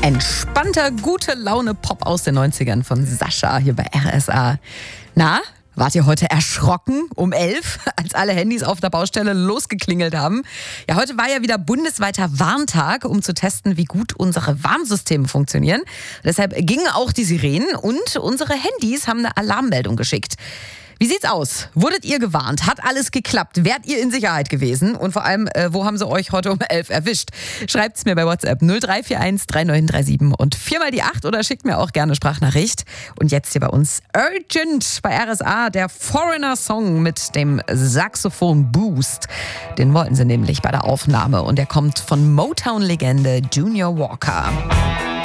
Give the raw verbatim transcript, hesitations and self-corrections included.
Entspannter, gute Laune Pop aus den neunzigern von Sascha hier bei R S A. Na, wart ihr heute erschrocken um elf, als alle Handys auf der Baustelle losgeklingelt haben? Ja, heute war ja wieder bundesweiter Warntag, um zu testen, wie gut unsere Warnsysteme funktionieren. Deshalb gingen auch die Sirenen und unsere Handys haben eine Alarmmeldung geschickt. Wie sieht's aus? Wurdet ihr gewarnt? Hat alles geklappt? Wärt ihr in Sicherheit gewesen? Und vor allem, äh, wo haben sie euch heute um elf erwischt? Schreibt's mir bei WhatsApp null drei vier eins drei neun drei sieben und viermal die acht oder schickt mir auch gerne Sprachnachricht. Und jetzt hier bei uns Urgent bei R S A, der Foreigner Song mit dem Saxophon Boost. Den wollten sie nämlich bei der Aufnahme und der kommt von Motown-Legende Junior Walker.